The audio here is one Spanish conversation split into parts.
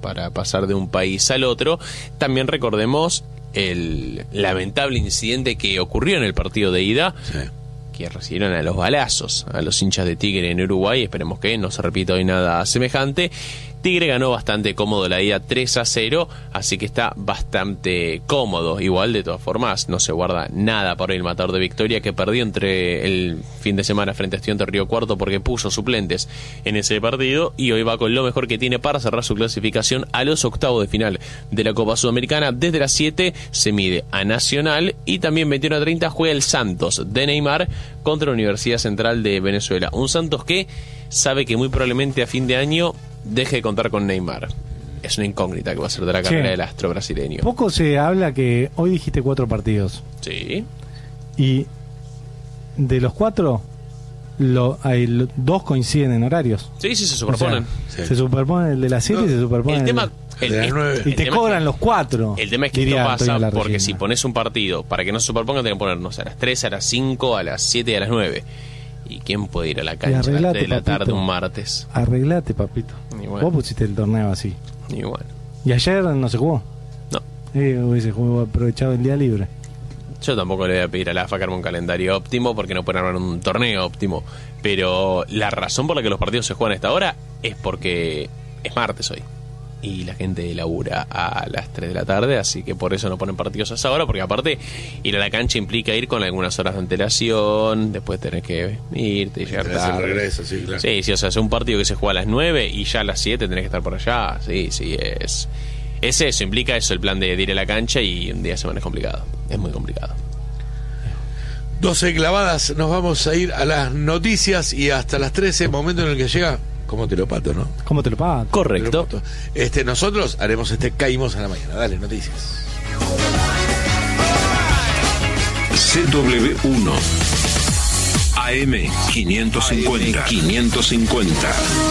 para pasar de un país al otro. También recordemos el lamentable incidente que ocurrió en el partido de ida, que recibieron a los balazos a los hinchas de Tigre en Uruguay. Esperemos que no se repita hoy nada semejante. Tigre ganó bastante cómodo la ida 3-0, así que está bastante cómodo. Igual, de todas formas, no se guarda nada por el Matador de Victoria, que perdió entre el fin de semana frente a Estudiantes Río Cuarto porque puso suplentes en ese partido, y hoy va con lo mejor que tiene para cerrar su clasificación a los octavos de final de la Copa Sudamericana. Desde las 7 se mide a Nacional, y también 21:30 juega el Santos de Neymar contra la Universidad Central de Venezuela. Un Santos que sabe que muy probablemente a fin de año deje de contar con Neymar. Es una incógnita que va a ser de la carrera del astro brasileño. Poco se habla que hoy dijiste 4 partidos. Sí. Y de los 4, hay 2 coinciden en horarios. Sí, se superponen. O sea, se superponen el de las 7 y se superponen el tema, el de las 9. Y te cobran los 4. El tema es que esto pasa porque si pones un partido, para que no se superponga, tenés que ponernos a las 3, a las 5, a las 7 y a las 9. ¿Y quién puede ir a la cancha a las 3 de la tarde un martes? Arreglate, papito. Bueno. Vos pusiste el torneo así. Y bueno. ¿Y ayer no se jugó? No. Hubiese aprovechado el día libre. Yo tampoco le voy a pedir a la AFA que arme un calendario óptimo, porque no pueden armar un torneo óptimo. Pero la razón por la que los partidos se juegan a esta hora es porque es martes hoy. Y la gente labura a las 3 de la tarde, así que por eso no ponen partidos a esa hora, porque aparte ir a la cancha implica ir con algunas horas de antelación, después tenés que irte y llegar tarde. Regreso, sí, claro. Sí, o sea, es un partido que se juega a las 9 y ya a las 7 tenés que estar por allá. Sí, es eso, implica eso, el plan de ir a la cancha, y un día de semana es complicado, es muy complicado. 12 clavadas, nos vamos a ir a las noticias y hasta las 13, momento en el que llega... ¿Cómo te lo pato, no? ¿Cómo te lo pato? Correcto. Nosotros haremos Caímos a la mañana. Dale, noticias. CW1 AM 550.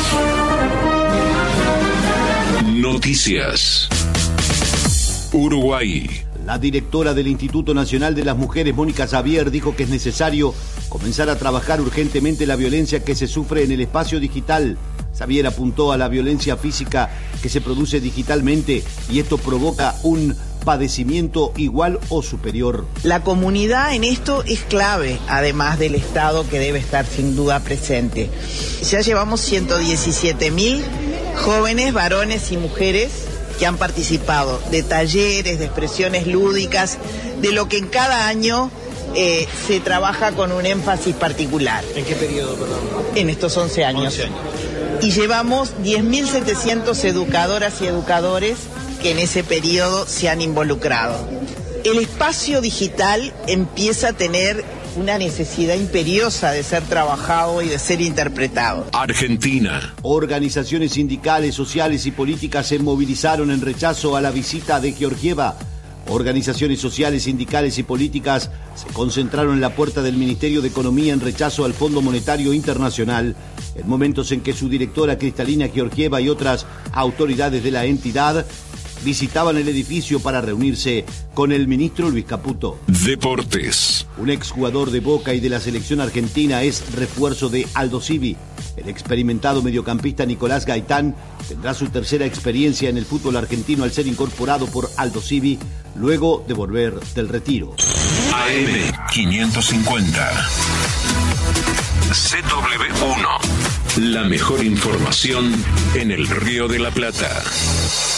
Noticias. Uruguay. La directora del Instituto Nacional de las Mujeres, Mónica Xavier, dijo que es necesario comenzar a trabajar urgentemente la violencia que se sufre en el espacio digital. Xavier apuntó a la violencia física que se produce digitalmente, y esto provoca un padecimiento igual o superior. La comunidad en esto es clave, además del Estado, que debe estar sin duda presente. Ya llevamos 117.000 jóvenes, varones y mujeres que han participado de talleres, de expresiones lúdicas, de lo que en cada año se trabaja con un énfasis particular. ¿En qué periodo, perdón? En estos 11 años. 11 años. Y llevamos 10.700 educadoras y educadores que en ese periodo se han involucrado. El espacio digital empieza a tener una necesidad imperiosa de ser trabajado y de ser interpretado. Argentina. Organizaciones sindicales, sociales y políticas se movilizaron en rechazo a la visita de Georgieva. Organizaciones sociales, sindicales y políticas se concentraron en la puerta del Ministerio de Economía en rechazo al Fondo Monetario Internacional, en momentos en que su directora Cristalina Georgieva y otras autoridades de la entidad visitaban el edificio para reunirse con el ministro Luis Caputo. Deportes. Un exjugador de Boca y de la selección argentina es refuerzo de Aldosivi. El experimentado mediocampista Nicolás Gaitán tendrá su tercera experiencia en el fútbol argentino al ser incorporado por Aldosivi luego de volver del retiro. AM 550. CW1. La mejor información en el Río de la Plata.